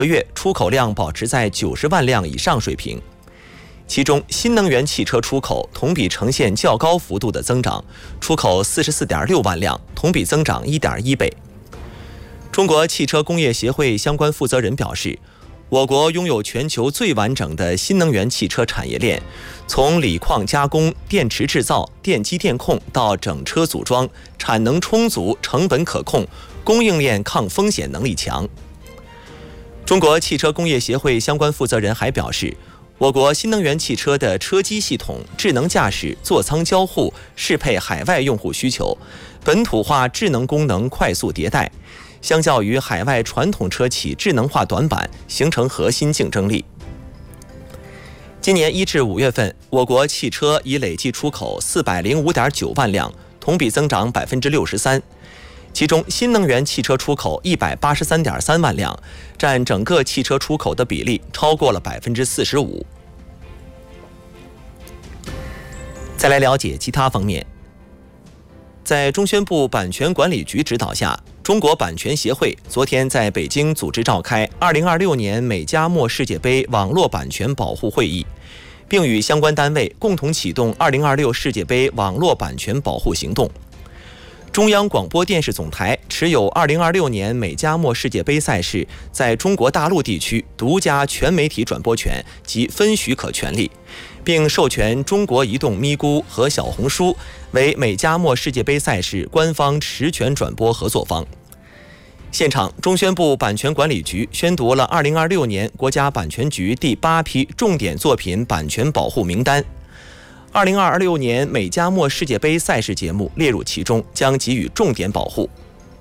个月出口量保持在90万辆以上水平。其中，新能源汽车出口同比呈现较高幅度的增长，出口44.6万辆，同比增长1.1倍。中国汽车工业协会相关负责人表示，我国拥有全球最完整的新能源汽车产业链，从锂矿加工、电池制造、电机电控到整车组装，产能充足，成本可控，供应链抗风险能力强。中国汽车工业协会相关负责人还表示，我国新能源汽车的车机系统、智能驾驶、座舱交互适配海外用户需求，本土化智能功能快速迭代，相较于海外传统车企智能化短板，形成核心竞争力。今年1至5月份，我国汽车已累计出口405.9万辆，同比增长63%。其中，新能源汽车出口183.3万辆，占整个汽车出口的比例超过了45%。再来了解其他方面。在中宣部版权管理局指导下，中国版权协会昨天在北京组织召开2026年美加墨世界杯网络版权保护会议，并与相关单位共同启动2026世界杯网络版权保护行动。中央广播电视总台持有2026年美加墨世界杯赛事在中国大陆地区独家全媒体转播权及分许可权利，并授权中国移动咪咕和小红书为美加墨世界杯赛事官方实权转播合作方。现场，中宣部版权管理局宣读了2026年国家版权局第8批重点作品版权保护名单。2026年美加墨世界杯赛事节目列入其中，将给予重点保护。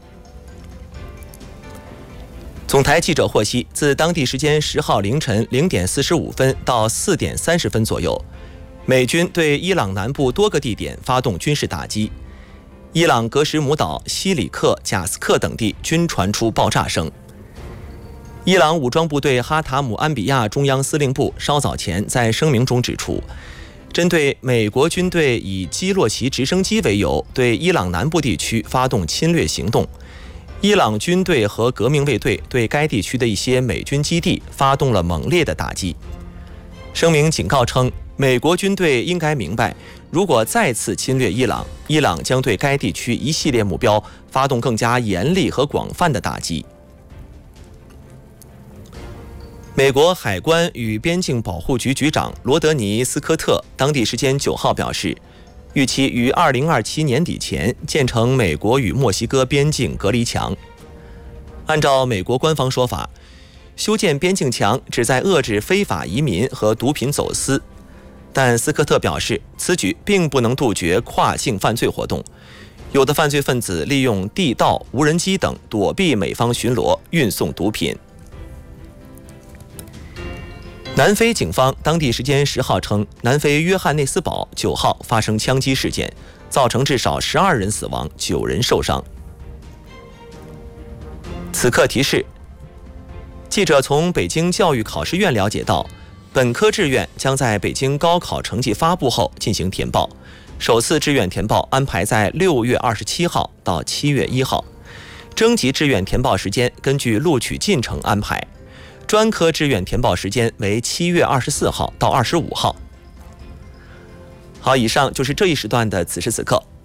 总台记者获悉，自当地时间10号凌晨0点45分到4点30分左右，美军对伊朗南部多个地点发动军事打击，伊朗格什姆岛、西里克、贾斯克等地均传出爆炸声。伊朗武装部队哈塔姆安比亚中央司令部稍早前在声明中指出，针对美国军队以基洛奇直升机为由对伊朗南部地区发动侵略行动，伊朗军队和革命卫队对该地区的一些美军基地发动了猛烈的打击。声明警告称，美国军队应该明白，如果再次侵略伊朗，伊朗将对该地区一系列目标发动更加严厉和广泛的打击。美国海关与边境保护局局长罗德尼·斯科特当地时间9号表示，预期于2027年底前建成美国与墨西哥边境隔离墙。按照美国官方说法，修建边境墙旨在遏制非法移民和毒品走私，但斯科特表示，此举并不能杜绝跨境犯罪活动，有的犯罪分子利用地道、无人机等躲避美方巡逻，运送毒品。南非警方当地时间10号称，南非约翰内斯堡9号发生枪击事件，造成至少12人死亡，9人受伤。此刻提示：记者从北京教育考试院了解到，本科志愿将在北京高考成绩发布后进行填报，首次志愿填报安排在6月27号到7月1号，征集志愿填报时间根据录取进程安排。专科志愿填报时间为7月24号到25号。好，以上就是这一时段的此时此刻，